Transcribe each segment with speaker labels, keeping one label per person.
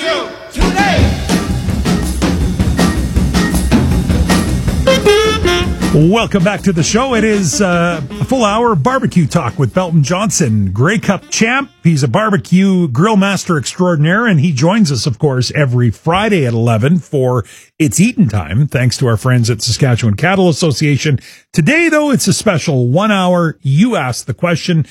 Speaker 1: Welcome back to the show. It is a full hour barbecue talk with Belton Johnson, Grey Cup champ. He's a barbecue grill master extraordinaire, and he joins us, of course, every Friday at 11 for It's Eatin' Time, thanks to our friends at Saskatchewan Cattle Association. Today, though, it's a special 1 hour. You ask the question,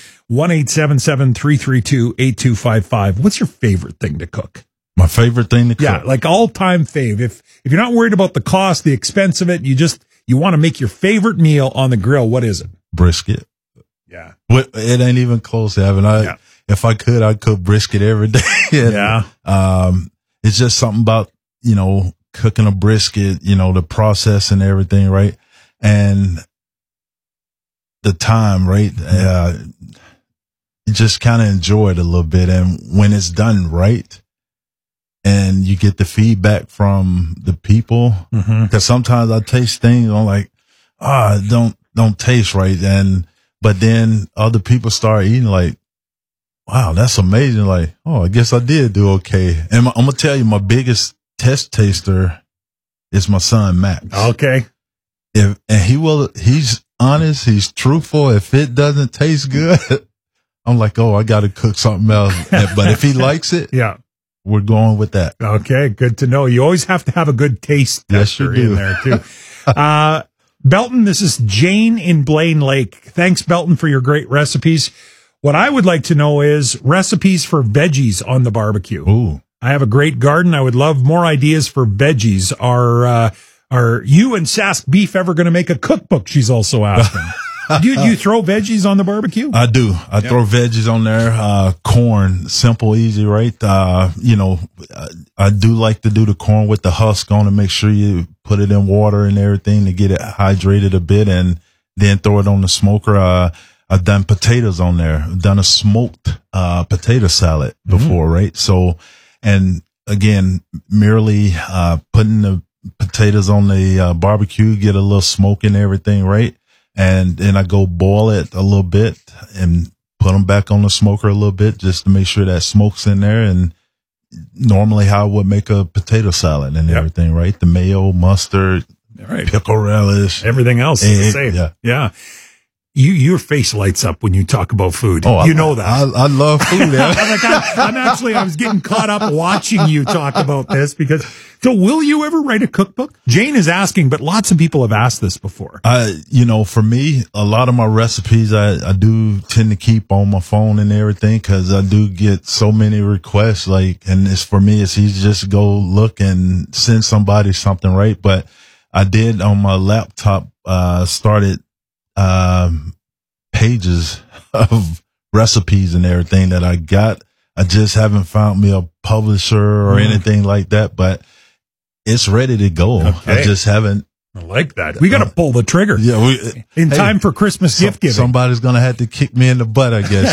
Speaker 1: 1-877-332-8255. What's your favorite thing to cook?
Speaker 2: My favorite thing to cook?
Speaker 1: Yeah, like all-time fave. If you're not worried about the cost, the expense of it, you want to make your favorite meal on the grill. What is it?
Speaker 2: Brisket.
Speaker 1: Yeah.
Speaker 2: It ain't even close, Evan. If I could, I'd cook brisket every day.
Speaker 1: Yeah.
Speaker 2: It's just something about, cooking a brisket, the process and everything, right? And the time, right? You just kind of enjoy it a little bit. And when it's done right, and you get the feedback from the people, because sometimes I taste things, I'm like, it don't taste right. But then other people start eating like, wow, that's amazing. Like, oh, I guess I did do okay. And I'm going to tell you, my biggest test taster is my son, Max.
Speaker 1: Okay.
Speaker 2: He's honest. He's truthful. If it doesn't taste good, I'm like, oh, I got to cook something else. But if he likes it,
Speaker 1: yeah,
Speaker 2: we're going with that.
Speaker 1: Okay, good to know. You always have to have a good taste tester in there, too. Belton, this is Jane in Blaine Lake. Thanks, Belton, for your great recipes. What I would like to know is recipes for veggies on the barbecue.
Speaker 2: Ooh. I
Speaker 1: have a great garden. I would love more ideas for veggies. Are you and Sask Beef ever going to make a cookbook? She's also asking. Do you throw veggies on the barbecue?
Speaker 2: I do. I throw veggies on there. Corn, simple, easy, right? I do like to do the corn with the husk on to make sure you put it in water and everything to get it hydrated a bit, and then throw it on the smoker. I've done potatoes on there. I've done a smoked potato salad before, right? So, and again, merely putting the potatoes on the barbecue, get a little smoke and everything, right? And then I go boil it a little bit and put them back on the smoker a little bit just to make sure that smoke's in there. And normally how I would make a potato salad and everything, right? The mayo, mustard, pickle relish.
Speaker 1: Everything else is the same. Yeah. Your face lights up when you talk about food.
Speaker 2: Oh,
Speaker 1: you know that.
Speaker 2: I love food.
Speaker 1: I was getting caught up watching you talk about this so will you ever write a cookbook? Jane is asking, but lots of people have asked this before.
Speaker 2: For me, a lot of my recipes, I do tend to keep on my phone and everything because I do get so many requests, and for me, it's easy just to go look and send somebody something, right? But I did on my laptop, started pages of recipes and everything that I got. I just haven't found me a publisher or anything like that, but it's ready to go.
Speaker 1: Okay.
Speaker 2: I just haven't.
Speaker 1: I like that. We got to pull the trigger.
Speaker 2: Yeah,
Speaker 1: in time for Christmas gift giving.
Speaker 2: Somebody's going to have to kick me in the butt, I guess.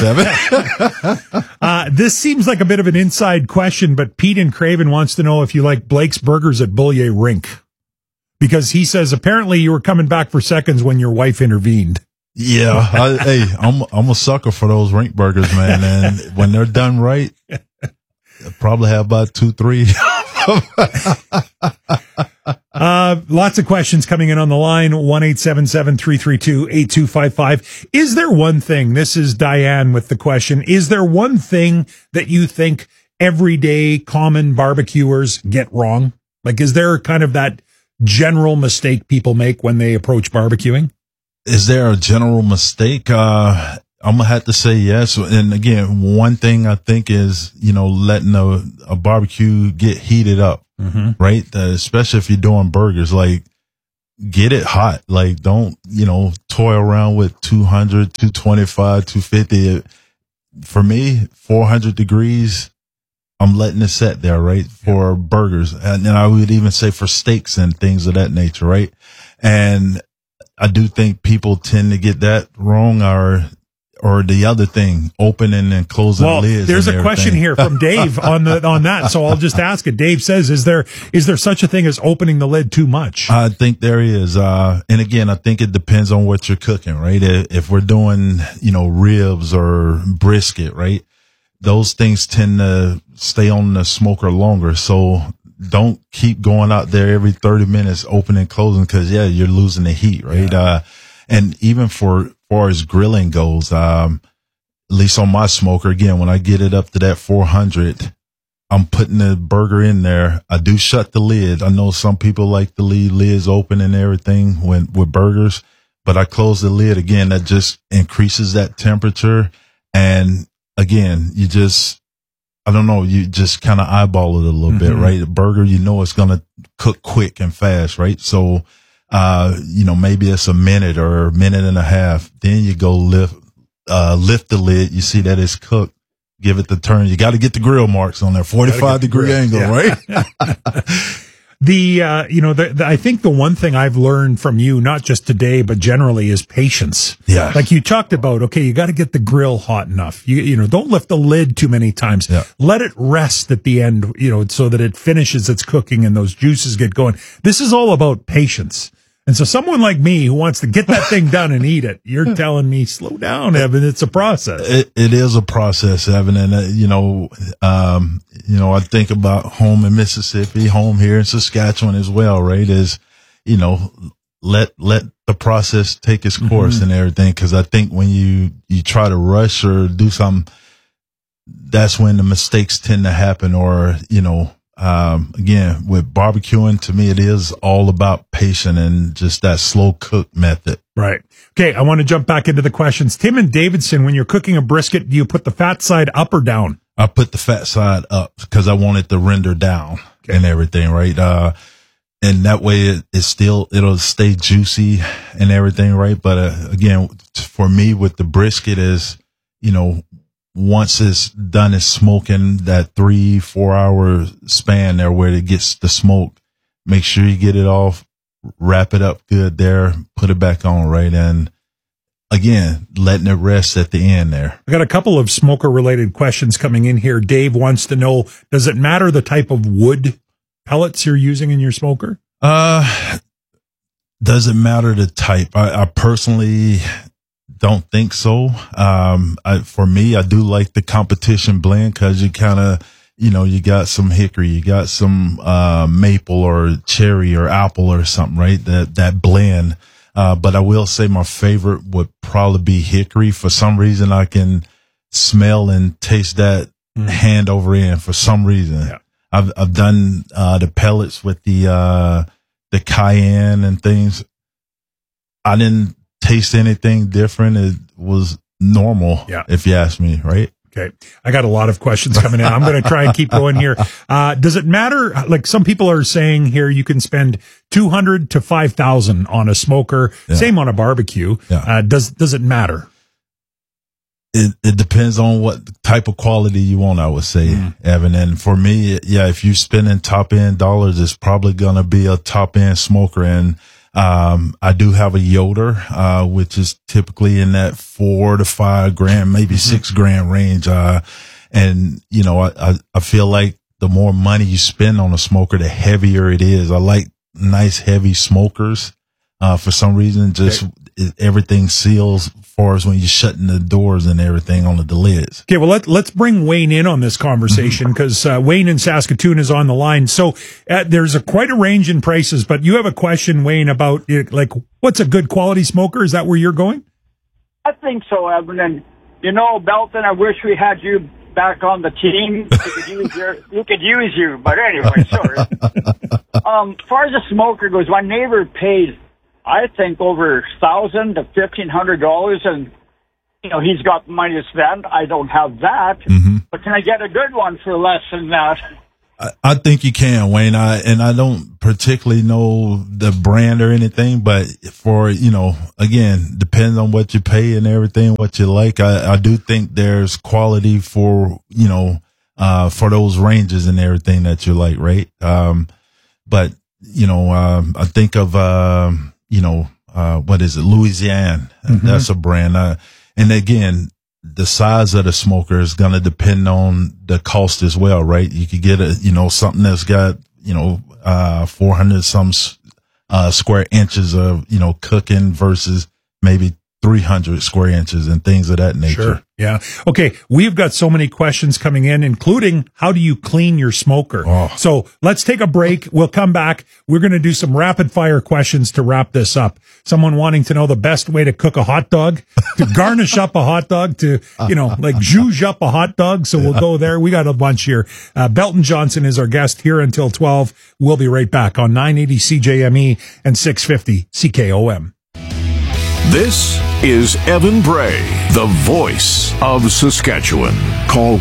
Speaker 1: This seems like a bit of an inside question, but Pete in Craven wants to know if you like Blake's Burgers at Bullier Rink. Because he says apparently you were coming back for seconds when your wife intervened.
Speaker 2: Yeah, I'm a sucker for those rink burgers, man. And when they're done right, I probably have about 2-3.
Speaker 1: Lots of questions coming in on the line. 1-877-332-8255. Is there one thing? This is Diane with the question. Is there one thing that you think everyday common barbecuers get wrong? Like, is there kind of that general mistake people make when they approach barbecuing?
Speaker 2: Is there a general mistake? I'm going to have to say yes. And again, one thing I think is, letting a barbecue get heated up, right? Especially if you're doing burgers, get it hot. Don't, toy around with 200, 225, 250. For me, 400 degrees, I'm letting it set there, right? For burgers. And then I would even say for steaks and things of that nature, right? And I do think people tend to get that wrong, or the other thing, opening and closing lids.
Speaker 1: There's a question here from Dave on that, so I'll just ask it. Dave says, is there such a thing as opening the lid too much?
Speaker 2: I think there is. And again, I think it depends on what you're cooking, right? If we're doing, ribs or brisket, right? those things tend to stay on the smoker longer. So don't keep going out there every 30 minutes, opening and closing, because you're losing the heat, right? Yeah. And even for far as grilling goes, at least on my smoker, again, when I get it up to that 400, I'm putting the burger in there. I do shut the lid. I know some people like to leave lids open and everything with burgers, but I close the lid. Again, that just increases that temperature. And again, you just kind of eyeball it a little bit, right? The burger, it's going to cook quick and fast, right? So, maybe it's a minute or a minute and a half. Then you go lift the lid. You see that it's cooked. Give it the turn. You got to get the grill marks on there, 45-degree angle, right?
Speaker 1: I think the one thing I've learned from you, not just today, but generally, is patience.
Speaker 2: Yeah.
Speaker 1: Like you talked about, okay, you got to get the grill hot enough. Don't lift the lid too many times.
Speaker 2: Yeah.
Speaker 1: Let it rest at the end, so that it finishes its cooking and those juices get going. This is all about patience. And so someone like me who wants to get that thing done and eat it, you're telling me, slow down, Evan. It's a process.
Speaker 2: It is a process, Evan. And, I think about home in Mississippi, home here in Saskatchewan as well, right? Is, let the process take its course and everything. Cause I think when you try to rush or do something, that's when the mistakes tend to happen, or, again, with barbecuing, to me, it is all about patience and just that slow cook method.
Speaker 1: Right. Okay. I want to jump back into the questions. Tim and Davidson, when you're cooking a brisket, do you put the fat side up or down?
Speaker 2: I put the fat side up because I want it to render down and everything, right? And that way it'll stay juicy and everything, right? But, again, for me with the brisket is, once it's done, it's smoking that 3-4 hour span there where it gets the smoke, make sure you get it off, wrap it up good there, put it back on, right? And again, letting it rest at the end there.
Speaker 1: I got a couple of smoker related questions coming in here. Dave wants to know, does it matter the type of wood pellets you're using in your smoker?
Speaker 2: Does it matter the type? I personally don't think so. For me, I do like the competition blend because you kind of, you got some hickory, you got some maple or cherry or apple or something, right? That blend. But I will say my favorite would probably be hickory. For some reason, I can smell and taste that hand over end for some reason. Yeah. I've done the pellets with the cayenne and things. I didn't taste anything different. It was normal, if you ask me, right?
Speaker 1: Okay. I got a lot of questions coming in. I'm going to try and keep going here. Does it matter? Like some people are saying here, you can spend $200 to $5,000 on a smoker. Same on a barbecue. Does it matter?
Speaker 2: It depends on what type of quality you want, I would say, Evan. And for me, if you're spending top end dollars, it's probably going to be a top end smoker. And I do have a Yoder, which is typically in that $4 to $5,000, maybe $6,000 range. And I feel like the more money you spend on a smoker, the heavier it is. I like nice heavy smokers. For some reason, everything seals as far as when you're shutting the doors and everything on the lids.
Speaker 1: Okay, well, let's bring Wayne in on this conversation because Wayne in Saskatoon is on the line. So there's quite a range in prices, but you have a question, Wayne, about what's a good quality smoker? Is that where you're going?
Speaker 3: I think so, Evan. And, Belton, I wish we had you back on the team. We could use you, but anyway, sorry. As far as the smoker goes, my neighbor pays, I think, over $1,000 to $1,500, and he's got money to spend. I don't have that, but can I get a good one for less than that?
Speaker 2: I think you can, Wayne. I don't particularly know the brand or anything, but for again, depends on what you pay and everything, what you like. I do think there's quality for for those ranges and everything that you like, right? But I think of what is it? Louisiana. That's a brand. And again, the size of the smoker is going to depend on the cost as well, right? You could get something that's got, 400 some, square inches of, cooking versus maybe 300 square inches and things of that nature.
Speaker 1: Sure. Yeah. Okay. We've got so many questions coming in, including how do you clean your smoker?
Speaker 2: Oh.
Speaker 1: So let's take a break. We'll come back. We're going to do some rapid fire questions to wrap this up. Someone wanting to know the best way to cook a hot dog, to garnish up a hot dog, to, like zhuzh up a hot dog. So we'll go there. We got a bunch here. Belton Johnson is our guest here until 12. We'll be right back on 980 CJME and 650 CKOM.
Speaker 4: This is Evan Bray, the voice of Saskatchewan.
Speaker 5: Call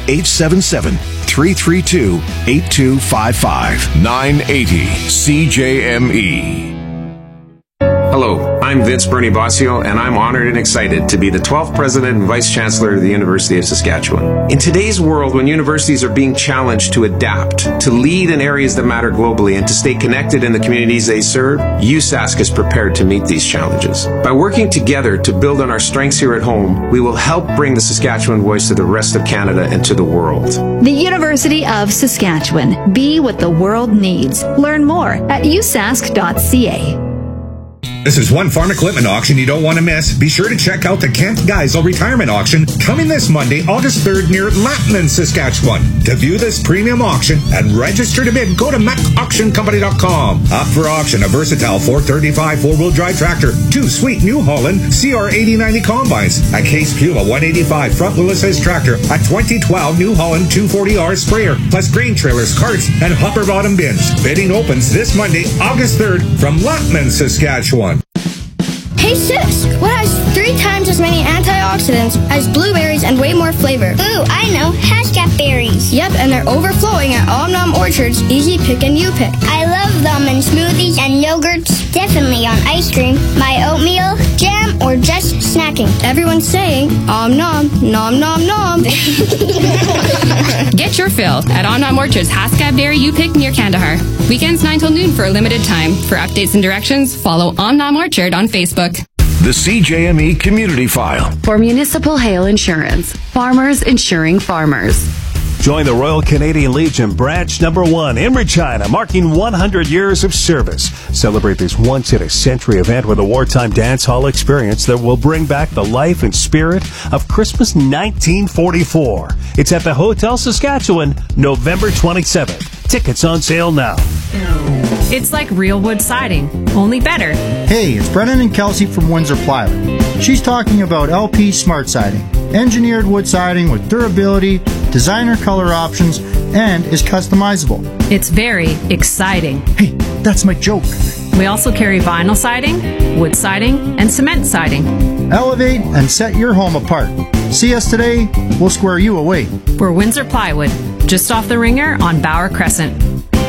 Speaker 5: 1-877-332-8255.
Speaker 4: 980 CJME.
Speaker 6: Hello, I'm Vince Bernie Bossio, and I'm honored and excited to be the 12th President and Vice Chancellor of the University of Saskatchewan. In today's world, when universities are being challenged to adapt, to lead in areas that matter globally, and to stay connected in the communities they serve, USask is prepared to meet these challenges. By working together to build on our strengths here at home, we will help bring the Saskatchewan voice to the rest of Canada and to the world.
Speaker 7: The University of Saskatchewan. Be what the world needs. Learn more at usask.ca.
Speaker 8: This is one farm equipment auction you don't want to miss. Be sure to check out the Kent Geisel Retirement Auction coming this Monday, August 3rd near Latin, Saskatchewan. To view this premium auction and register to bid, go to macauctioncompany.com. Up for auction, a versatile 435 four-wheel drive tractor, 2 sweet New Holland CR8090 combines, a Case Puma 185 front wheel assist tractor, a 2012 New Holland 240R sprayer, plus grain trailers, carts, and hopper bottom bins. Bidding opens this Monday, August 3rd from Latin, Saskatchewan.
Speaker 9: Hey sis, what has 3 times as many antioxidants as blueberries and way more flavor?
Speaker 10: Ooh, I know, Haskell berries.
Speaker 9: Yep, and they're overflowing at Om Orchard's Easy Pick and You Pick.
Speaker 10: I love them in smoothies and yogurts, definitely on ice cream, my oatmeal, jam, or just snacking.
Speaker 9: Everyone's saying, Om nom, nom nom nom.
Speaker 11: Get your fill at Om Orchard's Haskell Berry You Pick near Kandahar. Weekends 9 till noon for a limited time. For updates and directions, follow Om Orchard on Facebook.
Speaker 4: The CJME Community File.
Speaker 12: For Municipal Hail Insurance. Farmers insuring farmers.
Speaker 13: Join the Royal Canadian Legion Branch Number 1 in Regina, marking 100 years of service. Celebrate this once-in-a-century event with a wartime dance hall experience that will bring back the life and spirit of Christmas 1944. It's at the Hotel Saskatchewan, November 27th. Tickets on sale now.
Speaker 14: It's like real wood siding, only better.
Speaker 15: Hey, it's Brennan and Kelsey from Windsor Plywood. She's talking about LP Smart Siding. Engineered wood siding with durability, designer color options, and is customizable.
Speaker 14: It's very exciting.
Speaker 15: Hey, that's my joke.
Speaker 14: We also carry vinyl siding, wood siding, and cement siding.
Speaker 15: Elevate and set your home apart. See us today, we'll square you away.
Speaker 14: We're Windsor Plywood, just off the Ringer on Bauer Crescent.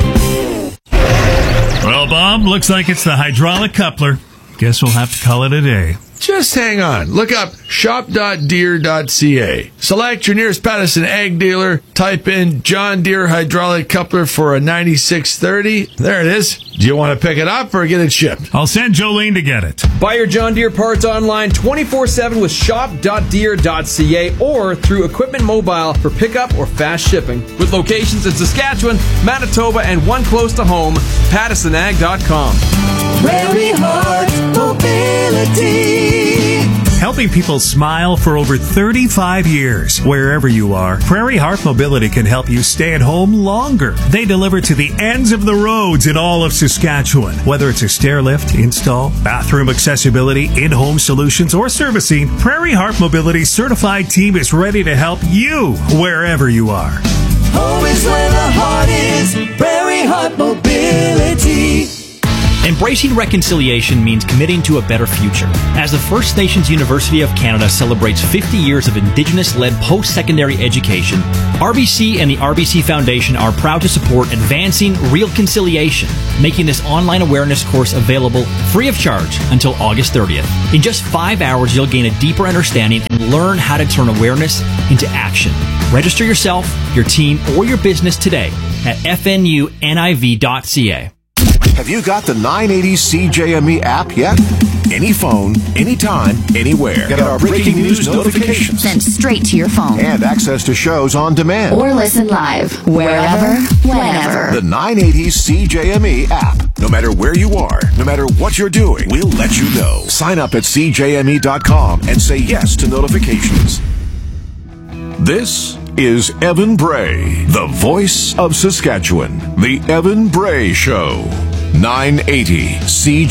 Speaker 16: Well, Bob, looks like it's the hydraulic coupler. Guess we'll have to call it a day.
Speaker 17: Just hang on. Look up shop.deere.ca. Select your nearest Patterson ag dealer. Type in John Deere hydraulic coupler for a 9630. There it is. Do you want to pick it up or get it shipped?
Speaker 16: I'll send Jolene to get it.
Speaker 18: Buy your John Deere parts online 24/7 with shop.deere.ca or through Equipment Mobile for pickup or fast shipping. With locations in Saskatchewan, Manitoba, and one close to home, PattersonAg.com.
Speaker 19: Prairie Heart Mobility.
Speaker 13: Helping people smile for over 35 years. Wherever you are, Prairie Heart Mobility can help you stay at home longer. They deliver to the ends of the roads in all of Saskatchewan. Whether it's a stair lift, install, bathroom accessibility, in-home solutions, or servicing, Prairie Heart Mobility's certified team is ready to help you wherever you are.
Speaker 19: Home is where the heart is. Prairie Heart Mobility.
Speaker 20: Embracing reconciliation means committing to a better future. As the First Nations University of Canada celebrates 50 years of Indigenous-led post-secondary education, RBC and the RBC Foundation are proud to support advancing real conciliation, making this online awareness course available free of charge until August 30th. In just 5 hours, you'll gain a deeper understanding and learn how to turn awareness into action. Register yourself, your team, or your business today at fnuniv.ca.
Speaker 4: Have you got the 980 CJME app yet? Any phone, anytime, anywhere. Get our breaking news notifications
Speaker 12: sent straight to your phone.
Speaker 4: And access to shows on demand.
Speaker 12: Or listen live, wherever, whenever.
Speaker 4: The 980 CJME app. No matter where you are, no matter what you're doing, we'll let you know. Sign up at CJME.com and say yes to notifications. This is Evan Bray, the voice of Saskatchewan. The Evan Bray Show. 980 CJME.